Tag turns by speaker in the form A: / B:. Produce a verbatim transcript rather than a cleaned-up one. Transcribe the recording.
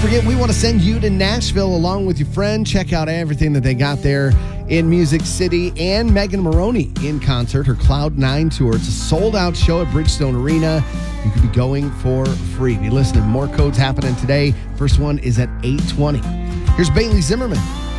A: forget, we want to send you to Nashville along with your friend. Check out everything that they got there in Music City, and Megan Moroney in concert, her Cloud Nine tour. It's a sold-out show at Bridgestone Arena. You could be going for free. Be listening. More codes happening today. First one is at eight twenty. Here's Bailey Zimmerman.